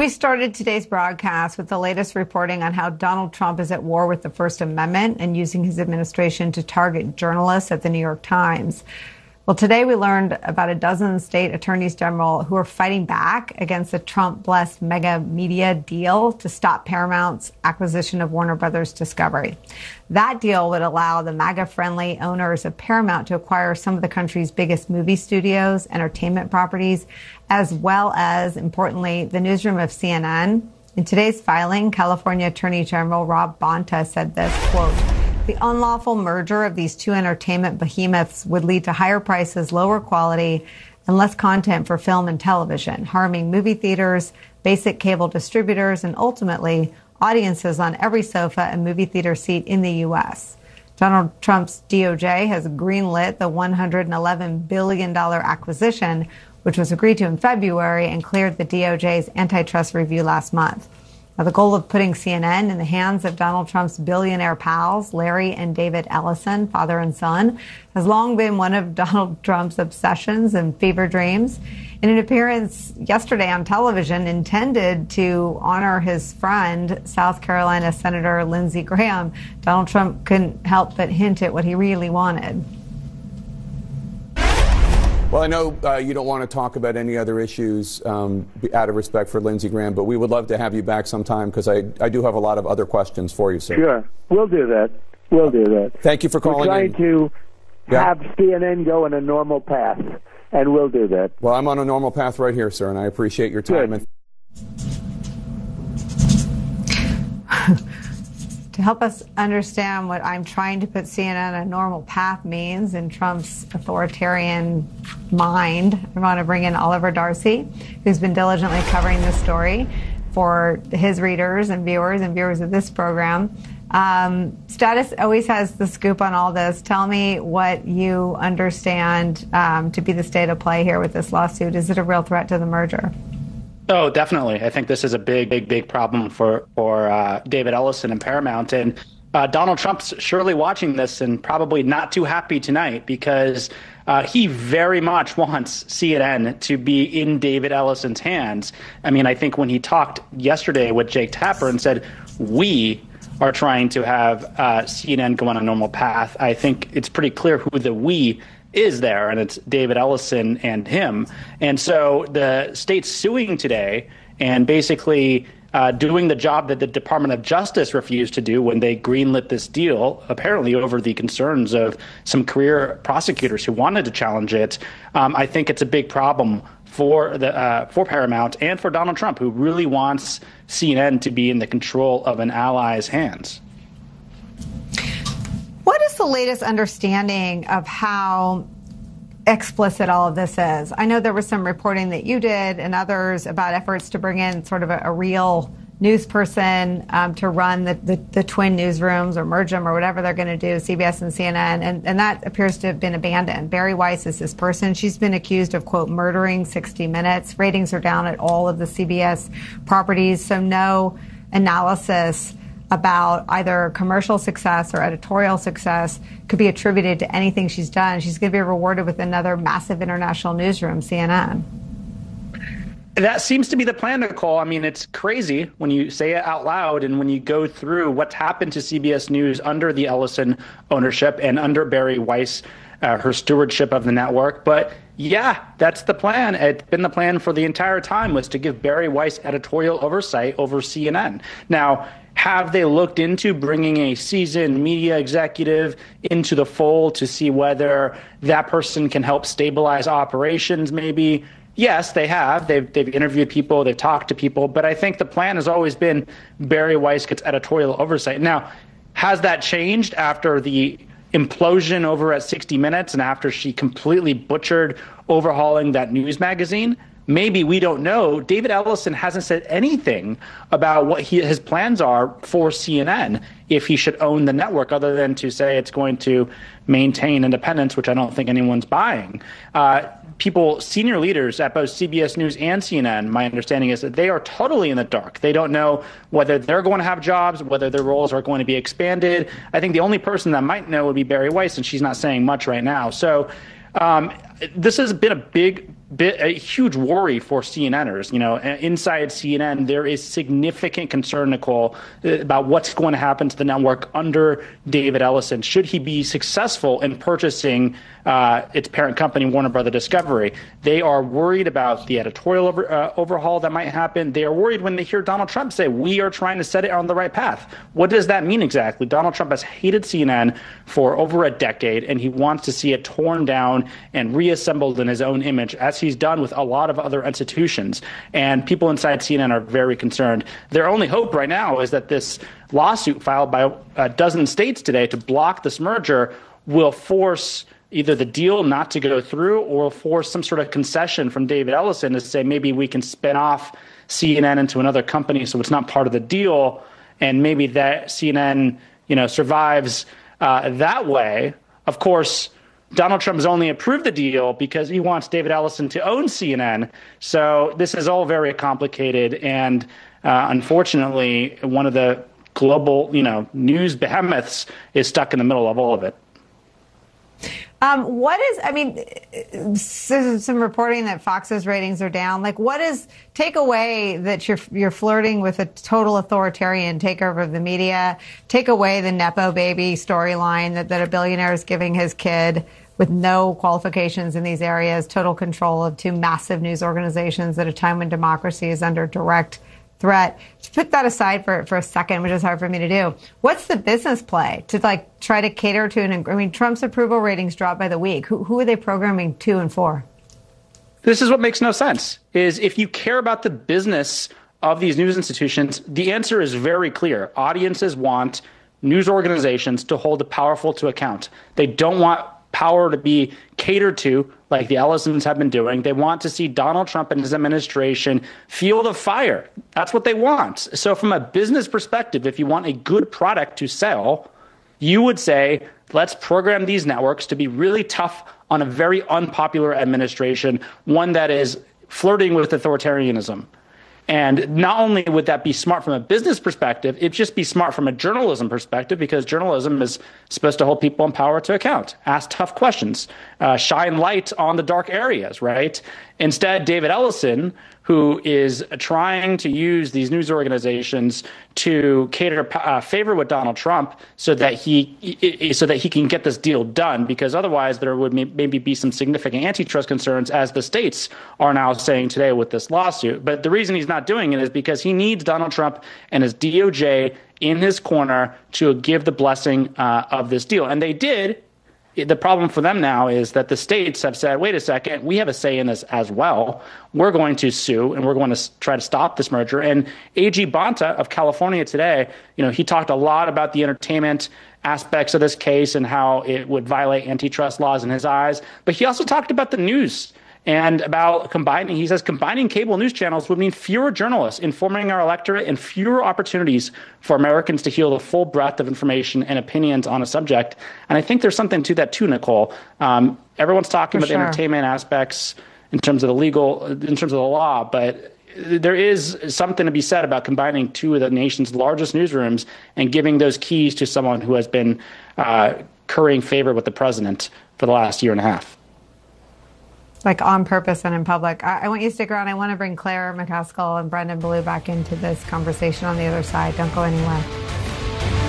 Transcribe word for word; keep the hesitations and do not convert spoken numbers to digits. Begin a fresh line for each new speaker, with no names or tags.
We started today's broadcast with the latest reporting on how Donald Trump is at war with the First Amendment and using his administration to target journalists at the New York Times. Well, today we learned about a dozen state attorneys general who are fighting back against the Trump-blessed mega media deal to stop Paramount's acquisition of Warner Brothers Discovery. That deal would allow the MAGA-friendly owners of Paramount to acquire some of the country's biggest movie studios, entertainment properties, as well as, importantly, the newsroom of C N N. In today's filing, California Attorney General Rob Bonta said this, quote, "The unlawful merger of these two entertainment behemoths would lead to higher prices, lower quality, and less content for film and television, harming movie theaters, basic cable distributors, and ultimately audiences on every sofa and movie theater seat in the U S" Donald Trump's D O J has greenlit the one hundred eleven billion dollars acquisition, which was agreed to in February and cleared the D O J's antitrust review last month. Now, the goal of putting C N N in the hands of Donald Trump's billionaire pals, Larry and David Ellison, father and son, has long been one of Donald Trump's obsessions and fever dreams. In an appearance yesterday on television intended to honor his friend, South Carolina Senator Lindsey Graham, Donald Trump couldn't help but hint at what he really wanted.
Well, I know uh, you don't want to talk about any other issues um, out of respect for Lindsey Graham, but we would love to have you back sometime because I, I do have a lot of other questions for you, sir.
Sure. We'll do that. We'll do that.
Thank you for calling
We're trying
in.
to
yeah.
have C N N go on a normal path, and we'll do that.
Well, I'm on a normal path right here, sir, and I appreciate your time.
Good.
To help us understand what I'm trying to put C N N on a normal path means in Trump's authoritarian mind, I want to bring in Oliver Darcy, who's been diligently covering this story for his readers and viewers and viewers of this program. Um, Status always has the scoop on all this. Tell me what you understand um, to be the state of play here with this lawsuit. Is it a real threat to the merger?
Oh, definitely. I think this is a big, big, big problem for for uh, David Ellison and Paramount. And uh, Donald Trump's surely watching this and probably not too happy tonight because uh, he very much wants C N N to be in David Ellison's hands. I mean, I think when he talked yesterday with Jake Tapper and said, we are trying to have uh, C N N go on a normal path, I think it's pretty clear who the we is there, and it's David Ellison and him. And so the state's suing today and basically uh, doing the job that the Department of Justice refused to do when they greenlit this deal, apparently over the concerns of some career prosecutors who wanted to challenge it. Um, I think it's a big problem for the uh, for Paramount and for Donald Trump, who really wants C N N to be in the control of an ally's hands.
What is the latest understanding of how explicit all of this is? I know there was some reporting that you did and others about efforts to bring in sort of a, a real news person um, to run the, the, the twin newsrooms or merge them or whatever they're going to do, C B S and C N N, and, and that appears to have been abandoned. Bari Weiss is this person. She's been accused of, quote, murdering sixty minutes. Ratings are down at all of the C B S properties, so no analysis about either commercial success or editorial success could be attributed to anything she's done. She's going to be rewarded with another massive international newsroom, C N N.
That seems to be the plan, Nicole. I mean, it's crazy when you say it out loud and when you go through what's happened to C B S News under the Ellison ownership and under Bari Weiss, uh, her stewardship of the network. But yeah, that's the plan. It's been the plan for the entire time, was to give Bari Weiss editorial oversight over C N N. Now, have they looked into bringing a seasoned media executive into the fold to see whether that person can help stabilize operations maybe? Yes, they have. They've, they've interviewed people. They've talked to people. But I think the plan has always been Bari Weiss gets editorial oversight. Now, has that changed after the implosion over at sixty minutes and after she completely butchered overhauling that news magazine? Maybe, we don't know. David Ellison hasn't said anything about what he, his plans are for C N N if he should own the network, other than to say it's going to maintain independence, which I don't think anyone's buying. Uh, people, senior leaders at both C B S News and C N N, my understanding is that they are totally in the dark. They don't know whether they're going to have jobs, whether their roles are going to be expanded. I think the only person that might know would be Bari Weiss, and she's not saying much right now. So um, this has been a big bit, a huge worry for CNNers. You know, inside C N N, there is significant concern, Nicole, about what's going to happen to the network under David Ellison. Should he be successful in purchasing uh, its parent company, Warner Brother Discovery? They are worried about the editorial over, uh, overhaul that might happen. They are worried when they hear Donald Trump say, we are trying to set it on the right path. What does that mean exactly? Donald Trump has hated C N N for over a decade, and he wants to see it torn down and reassembled in his own image, as he's done with a lot of other institutions. And people inside C N N are very concerned. Their only hope right now is that this lawsuit filed by a dozen states today to block this merger will force either the deal not to go through or force some sort of concession from David Ellison to say maybe we can spin off C N N into another company so it's not part of the deal, and maybe that C N N, you know, survives uh, that way. Of course, Donald Trump has only approved the deal because he wants David Ellison to own C N N. So this is all very complicated, and uh, unfortunately, one of the global, you know, news behemoths is stuck in the middle of all of it.
Um, what is, I mean, there's some reporting that Fox's ratings are down. Like, what is, take away that you're you're flirting with a total authoritarian takeover of the media, take away the Nepo baby storyline that, that a billionaire is giving his kid with no qualifications in these areas, total control of two massive news organizations at a time when democracy is under direct threat. To put that aside for, for a second, which is hard for me to do. What's the business play to like try to cater to an, I mean, Trump's approval ratings drop by the week. Who, who are they programming to and for?
This is what makes no sense, is if you care about the business of these news institutions, the answer is very clear. Audiences want news organizations to hold the powerful to account. They don't want power to be catered to like the Ellisons have been doing. They want to see Donald Trump and his administration feel the fire. That's what they want. So from a business perspective, if you want a good product to sell, you would say, let's program these networks to be really tough on a very unpopular administration, one that is flirting with authoritarianism. And not only would that be smart from a business perspective, it'd just be smart from a journalism perspective, because journalism is supposed to hold people in power to account, ask tough questions, uh, shine light on the dark areas, right? Instead, David Ellison, who is trying to use these news organizations to cater uh, favor with Donald Trump so that he so that he can get this deal done, because otherwise there would maybe be some significant antitrust concerns, as the states are now saying today with this lawsuit. But the reason he's not doing it is because he needs Donald Trump and his D O J in his corner to give the blessing uh, of this deal. And they did. The problem for them now is that the states have said, wait a second, we have a say in this as well. We're going to sue, and we're going to try to stop this merger. And A G Bonta of California today, you know, he talked a lot about the entertainment aspects of this case and how it would violate antitrust laws in his eyes. But he also talked about the news and about combining, he says, combining cable news channels would mean fewer journalists informing our electorate and fewer opportunities for Americans to hear the full breadth of information and opinions on a subject. And I think there's something to that too, Nicole. Um, everyone's talking
For
about
sure.
the entertainment aspects in terms of the legal, in terms of the law, but there is something to be said about combining two of the nation's largest newsrooms and giving those keys to someone who has been uh, currying favor with the president for the last year and a half.
Like on purpose and in public. I, I want you to stick around. I want to bring Claire McCaskill and Brendan Ballou back into this conversation on the other side. Don't go anywhere.